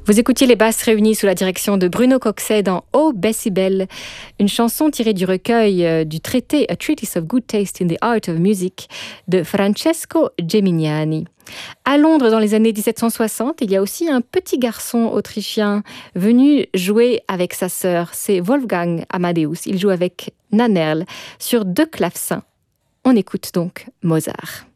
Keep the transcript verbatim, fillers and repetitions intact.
Vous écoutiez les basses réunies sous la direction de Bruno Coxet dans Oh Bessie Belle, une chanson tirée du recueil euh, du traité A Treatise of Good Taste in the Art of Music de Francesco Geminiani. À Londres, dans les années dix-sept cent soixante, il y a aussi un petit garçon autrichien venu jouer avec sa sœur. C'est Wolfgang Amadeus. Il joue avec Nannerl sur deux clavecins. On écoute donc Mozart.